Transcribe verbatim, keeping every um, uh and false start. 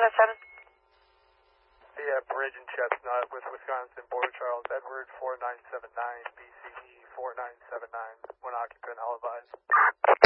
oh seven. Yeah, Bridge and Chestnut with Wisconsin Border Charles Edward four nine seven nine, B C E four nine seven nine, one occupant, all advised.